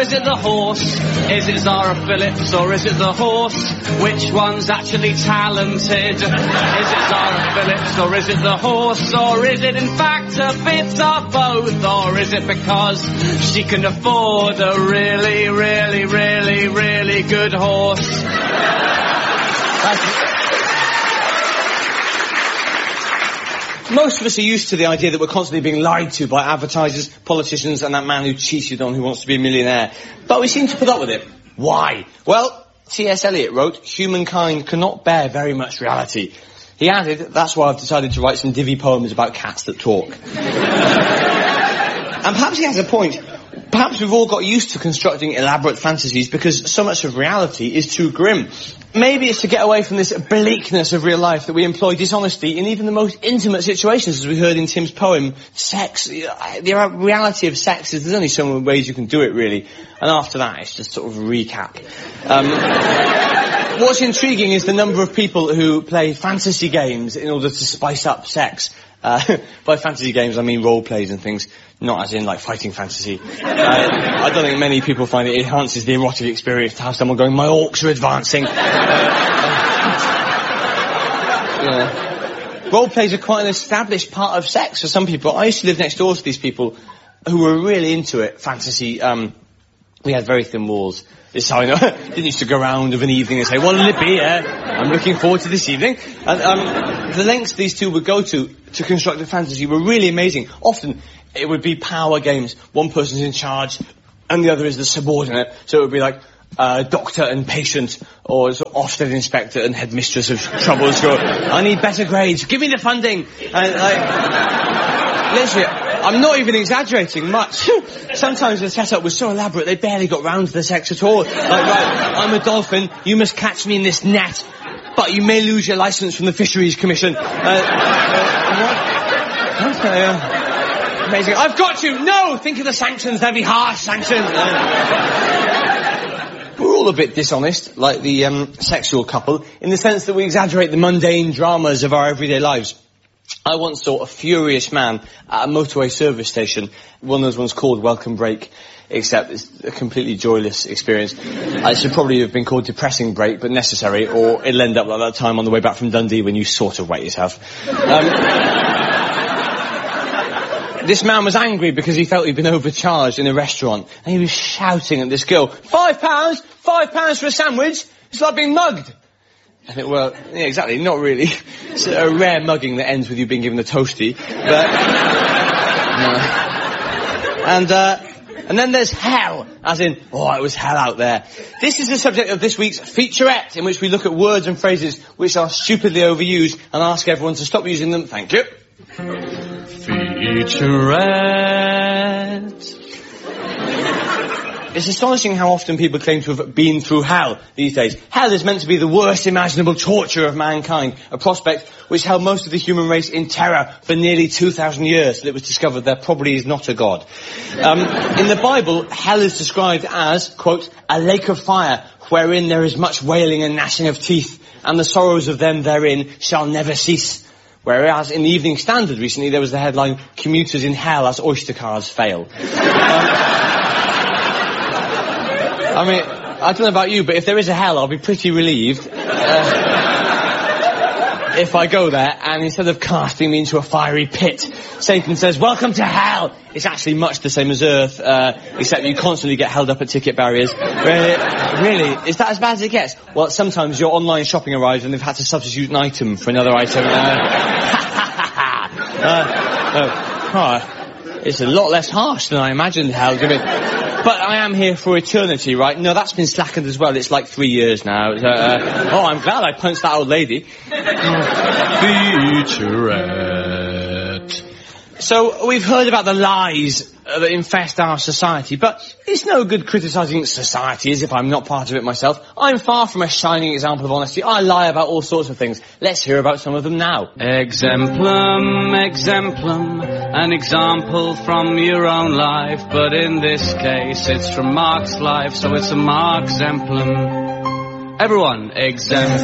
Is it the horse? Is it Zara Phillips? Or is it the horse? Which one's actually talented? Is it Zara Phillips? Or is it the horse? Or is it in fact a bit of both? Or is it because she can afford a really, really, really, really good horse? Most of us are used to the idea that we're constantly being lied to by advertisers, politicians, and that man who cheated on Who Wants to Be a Millionaire. But we seem to put up with it. Why? Well, T.S. Eliot wrote, "Humankind cannot bear very much reality." He added, "That's why I've decided to write some divvy poems about cats that talk." And perhaps he has a point. Perhaps we've all got used to constructing elaborate fantasies because so much of reality is too grim. Maybe it's to get away from this bleakness of real life that we employ dishonesty in even the most intimate situations, as we heard in Tim's poem, sex. The reality of sex is there's only so many ways you can do it, really. And after that, it's just sort of a recap. What's intriguing is the number of people who play fantasy games in order to spice up sex. By fantasy games, I mean role plays and things, not as in, like, fighting fantasy. I don't think many people find it enhances the erotic experience to have someone going, "My orcs are advancing." Role plays are quite an established part of sex for some people. I used to live next door to these people who were really into it, fantasy. We had very thin walls. This is how I know. Didn't used to go around of an evening and say, "What'll it be? I'm looking forward to this evening." And the lengths these two would go to construct a fantasy were really amazing. Often it would be power games. One person's in charge and the other is the subordinate. So it would be like doctor and patient, or sort of Ofsted inspector and headmistress of troubles. Go, "I need better grades. Give me the funding." And literally, I'm not even exaggerating much. Sometimes the setup was so elaborate they barely got round to the sex at all. Like, right, "I'm a dolphin, you must catch me in this net, but you may lose your licence from the Fisheries Commission." Amazing. "I've got you! No! Think of the sanctions, they'll be harsh sanctions." We're all a bit dishonest, like the sexual couple, in the sense that we exaggerate the mundane dramas of our everyday lives. I once saw a furious man at a motorway service station, one of those ones called Welcome Break, except it's a completely joyless experience. It should probably have been called Depressing Break, but necessary, or it'll end up like that time on the way back from Dundee when you sort of wet yourself. This man was angry because he felt he'd been overcharged in a restaurant, and he was shouting at this girl, £5? £5 for a sandwich? It's like being mugged." I think, well, yeah, exactly, not really. It's a rare mugging that ends with you being given a toastie. But, and then there's hell, as in, "Oh, it was hell out there." This is the subject of this week's featurette, in which we look at words and phrases which are stupidly overused and ask everyone to stop using them. Thank you. Featurette. It's astonishing how often people claim to have been through hell these days. Hell is meant to be the worst imaginable torture of mankind, a prospect which held most of the human race in terror for nearly 2,000 years till it was discovered there probably is not a God. In the Bible, hell is described as, quote, "a lake of fire wherein there is much wailing and gnashing of teeth, and the sorrows of them therein shall never cease." Whereas in the Evening Standard recently there was the headline, "Commuters in hell as oyster cars fail." I mean, I don't know about you, but if there is a hell, I'll be pretty relieved if I go there and instead of casting me into a fiery pit, Satan says, "Welcome to hell." It's actually much the same as Earth, except you constantly get held up at ticket barriers. Really? Is that as bad as it gets? Well, sometimes your online shopping arrives and they've had to substitute an item for another item. It's a lot less harsh than I imagined hell to be. But I am here for eternity, right? No, that's been slackened as well. It's like 3 years now. Oh, I'm glad I punched that old lady. Featurette. So, we've heard about the lies that infest our society, but it's no good criticising society as if I'm not part of it myself. I'm far from a shining example of honesty. I lie about all sorts of things. Let's hear about some of them now. Exemplum, exemplum, an example from your own life, but in this case it's from Mark's life, so it's a Mark-exemplum. Everyone, exemplum.